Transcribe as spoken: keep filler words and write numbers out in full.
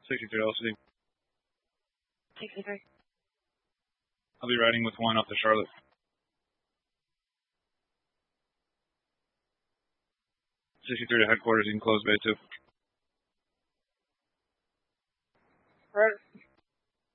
sixty-three L C D. sixty-three. I'll be riding with one up to Charlotte. sixty-three to headquarters, you can close bay two. Right.